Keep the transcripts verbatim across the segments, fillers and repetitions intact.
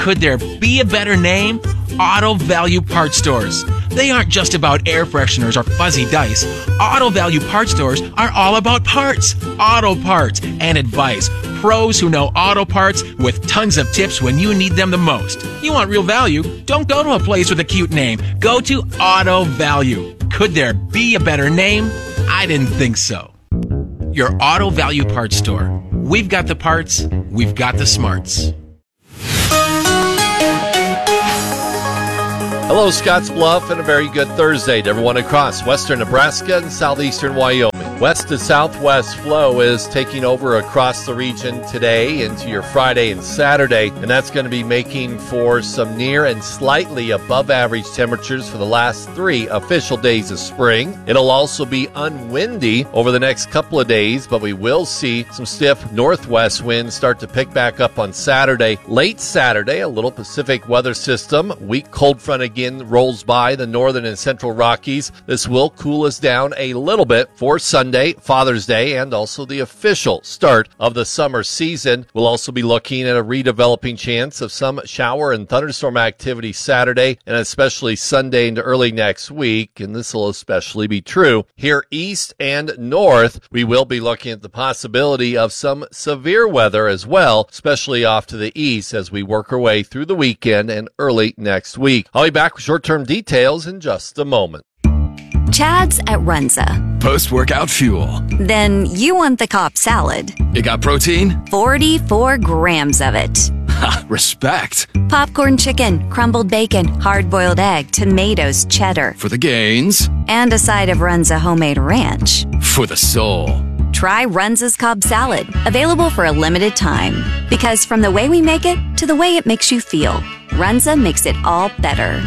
Could there be a better name? Auto Value Parts Stores. They aren't just about air fresheners or fuzzy dice. Auto Value Parts Stores are all about parts, auto parts, and advice. Pros who know auto parts with tons of tips when you need them the most. You want real value? Don't go to a place with a cute name. Go to Auto Value. Could there be a better name? I didn't think so. Your Auto Value Parts Store. We've got the parts, we've got the smarts. Hello, Scottsbluff, and a very good Thursday to everyone across western Nebraska and southeastern Wyoming. West to southwest flow is taking over across the region today into your Friday and Saturday, and that's going to be making for some near and slightly above average temperatures for the last three official days of spring. It'll also be unwindy over the next couple of days, but we will see some stiff northwest winds start to pick back up on Saturday. Late Saturday, a little Pacific weather system, weak cold front again rolls by the northern and central Rockies. This will cool us down a little bit for Sunday, Father's Day, and also the official start of the summer season. We'll also be looking at a redeveloping chance of some shower and thunderstorm activity Saturday and especially Sunday into early next week, and this will especially be true here east and north. We will be looking at the possibility of some severe weather as well, especially off to the east as we work our way through the weekend and early next week. I'll be back with short-term details in just a moment. Chad's at Runza. Post-workout fuel. Then you want the Cobb salad. You got protein? forty-four grams of it. Ha, respect. Popcorn chicken, crumbled bacon, hard-boiled egg, tomatoes, cheddar. For the gains. And a side of Runza homemade ranch. For the soul. Try Runza's Cobb salad, available for a limited time. Because from the way we make it to the way it makes you feel, Runza makes it all better.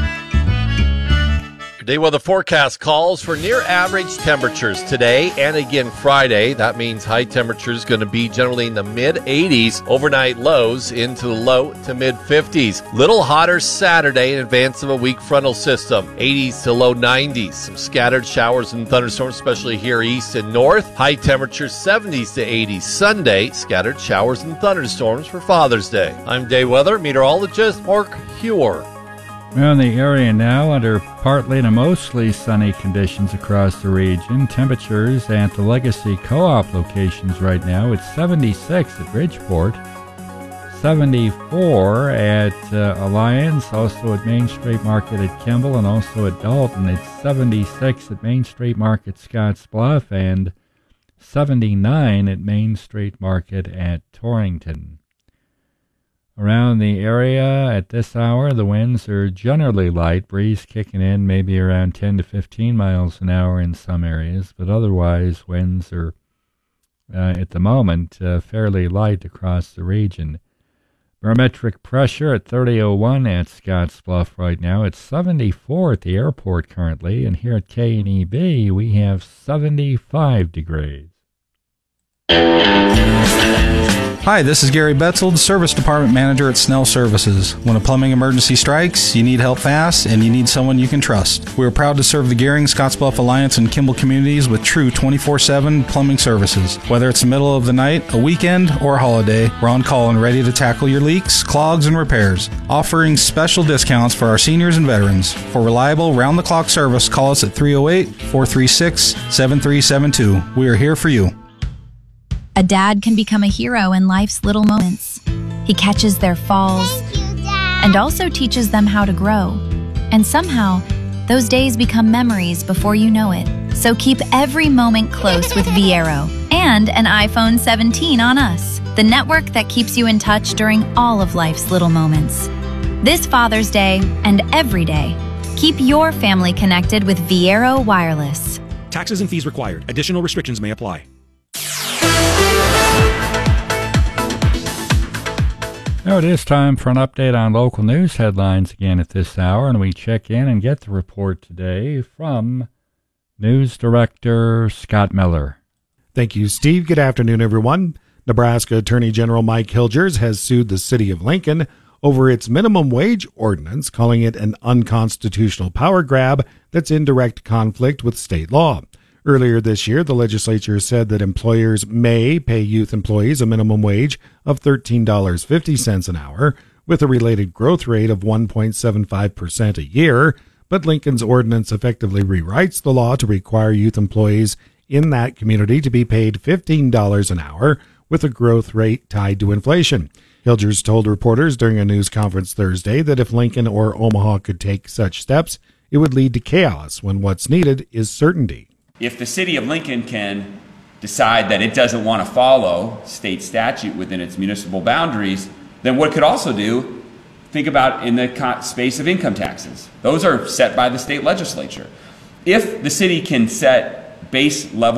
Day weather forecast calls for near average temperatures today and again Friday. That means high temperatures going to be generally in the mid eighties, overnight lows into the low to mid fifties. Little hotter Saturday in advance of a weak frontal system, eighties to low nineties. Some scattered showers and thunderstorms, especially here east and north. High temperatures seventies to eighties Sunday, scattered showers and thunderstorms for Father's Day. I'm day weather meteorologist Mark Huer. We're in the area now under partly to mostly sunny conditions across the region. Temperatures at the Legacy Co-op locations right now, it's seventy-six at Bridgeport, seventy-four at uh, Alliance, also at Main Street Market at Kimball, and also at Dalton. It's seventy-six at Main Street Market Scottsbluff, and seventy-nine at Main Street Market at Torrington. Around the area at this hour, the winds are generally light, breeze kicking in maybe around ten to fifteen miles an hour in some areas, but otherwise winds are, uh, at the moment, uh, fairly light across the region. Barometric pressure at thirty oh one at Scottsbluff right now. It's seventy-four at the airport currently, and here at K N E B we have seventy-five degrees. Hi, this is Gary Betzold, Service Department Manager at Snell Services. When a plumbing emergency strikes, you need help fast, and you need someone you can trust. We are proud to serve the Gehring, Scottsbluff Alliance, and Kimball communities with true twenty-four seven plumbing services. Whether it's the middle of the night, a weekend, or a holiday, we're on call and ready to tackle your leaks, clogs, and repairs. Offering special discounts for our seniors and veterans. For reliable, round-the-clock service, call us at three oh eight, four three six, seven three seven two. We are here for you. A dad can become a hero in life's little moments. He catches their falls and also teaches them how to grow. And somehow, those days become memories before you know it. So keep every moment close with Viero and an iPhone seventeen on us, the network that keeps you in touch during all of life's little moments. This Father's Day and every day, keep your family connected with Viero Wireless. Taxes and fees required. Additional restrictions may apply. Now it is time for an update on local news headlines again at this hour, and we check in and get the report today from News Director Scott Miller. Thank you, Steve. Good afternoon, everyone. Nebraska Attorney General Mike Hilgers has sued the city of Lincoln over its minimum wage ordinance, calling it an unconstitutional power grab that's in direct conflict with state law. Earlier this year, the legislature said that employers may pay youth employees a minimum wage of thirteen dollars and fifty cents an hour, with a related growth rate of one point seven five percent a year, but Lincoln's ordinance effectively rewrites the law to require youth employees in that community to be paid fifteen dollars an hour with a growth rate tied to inflation. Hilgers told reporters during a news conference Thursday that if Lincoln or Omaha could take such steps, it would lead to chaos when what's needed is certainty. If the city of Lincoln can decide that it doesn't want to follow state statute within its municipal boundaries, then what it could also do, think about in the space of income taxes. Those are set by the state legislature. If the city can set base level